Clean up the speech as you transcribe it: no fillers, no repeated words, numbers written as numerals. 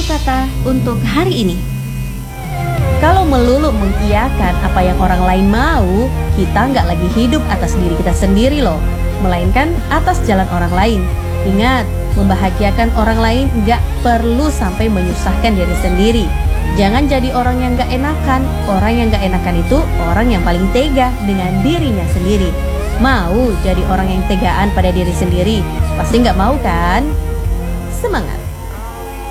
kata untuk hari ini. Kalau melulu mengiyakan apa yang orang lain mau, kita nggak lagi hidup atas diri kita sendiri loh, melainkan atas jalan orang lain. Ingat, membahagiakan orang lain nggak perlu sampai menyusahkan diri sendiri. Jangan jadi orang yang nggak enakan. Orang yang nggak enakan itu orang yang paling tega dengan dirinya sendiri. Mau jadi orang yang tegaan pada diri sendiri? Pasti nggak mau kan? Semangat!